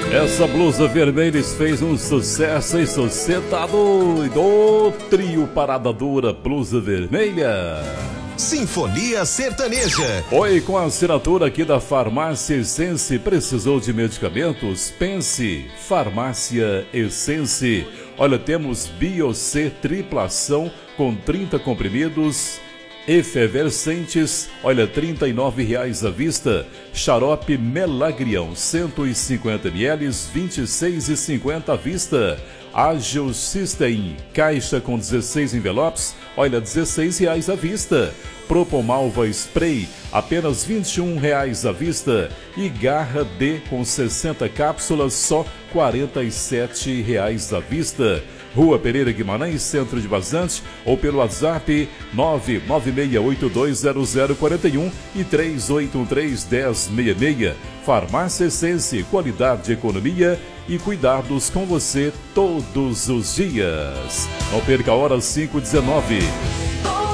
Essa blusa vermelha fez um sucesso, hein? Você tá doido? Ô, trio Parada Dura, blusa vermelha. Sinfonia Sertaneja. Oi, com a assinatura aqui da Farmácia Essence. Precisou de medicamentos? Pense, Farmácia Essence. Olha, temos Biocê triplação com 30 comprimidos efervescentes, olha, R$ 39,00 à vista. Xarope Melagrião, 150 ml, R$ 26,50 à vista. Ágil System, caixa com 16 envelopes, olha, R$ 16,00 à vista. Propomalva Spray, apenas R$ 21,00 à vista. E Garra D com 60 cápsulas, só R$ 47,00 à vista. Rua Pereira Guimarães, Centro de Vazante, ou pelo WhatsApp 996820041 e 38131066. Farmácia Essence, qualidade, economia e cuidados com você todos os dias. Não perca a hora 5h19.